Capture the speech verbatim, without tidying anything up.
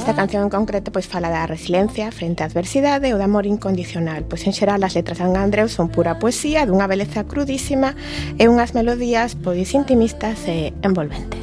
Esta canción en concreto pois fala da resiliencia frente á adversidade ou do amor incondicional. Pois en xeral as letras de San Andreu son pura poesía dunha beleza crudísima e unhas melodías pois intimistas e envolventes.